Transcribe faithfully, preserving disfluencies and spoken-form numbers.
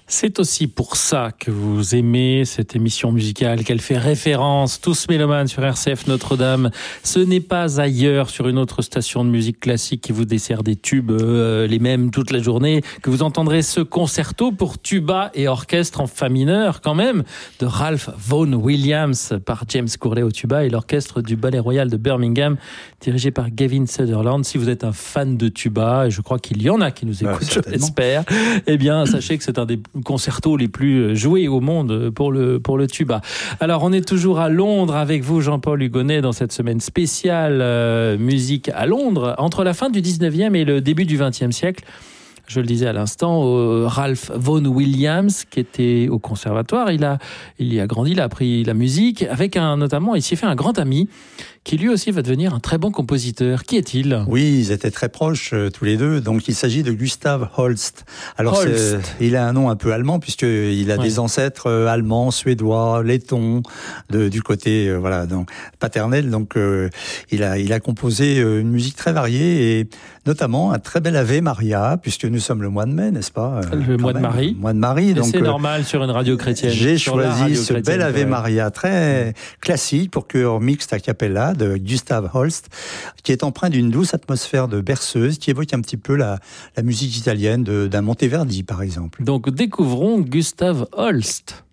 C'est aussi pour ça que vous aimez cette émission musicale, qu'elle fait référence, tous mélomanes sur R C F Notre-Dame. Ce n'est pas ailleurs, sur une autre station de musique classique qui vous dessert des tubes, euh, les mêmes toute la journée, que vous entendrez ce concerto pour tuba et orchestre en fa mineur, quand même, de Ralph Vaughan Williams par James Courley au tuba et l'orchestre du Ballet Royal de Birmingham, dirigé par Gavin Sutherland. Si vous êtes un fan de tuba, et je crois qu'il y en a qui nous écoutent, ouais, je l'espère, eh bien, sachez que c'est un des concertos les plus joués au monde pour le, pour le tuba. Alors, on est toujours à Londres avec vous, Jean-Paul Hugonnet, dans cette semaine spéciale euh, musique à Londres, entre la fin du dix-neuvième et le début du vingtième siècle. Je le disais à l'instant, euh, Ralph Vaughan Williams, qui était au conservatoire, il a, il y a grandi, il a appris la musique, avec un, notamment, il s'y est fait un grand ami, qui lui aussi va devenir un très bon compositeur. Qui est-il ? Oui, ils étaient très proches euh, tous les deux. Donc il s'agit de Gustav Holst. Alors Holst. Il a un nom un peu allemand puisqu'il a ouais. des ancêtres euh, allemands, suédois, lettons, de, du côté euh, voilà donc paternel. Donc euh, il a il a composé euh, une musique très variée et notamment un très bel Ave Maria, puisque nous sommes le mois de mai, n'est-ce pas ? Le mois de Marie. Le mois de Marie. Donc c'est euh, normal sur une radio chrétienne. J'ai choisi ce bel Ave Maria très mmh. classique pour chœur mixte a cappella de Gustav Holst, qui est empreint d'une douce atmosphère de berceuse qui évoque un petit peu la, la musique italienne de, d'un Monteverdi, par exemple. Donc découvrons Gustav Holst.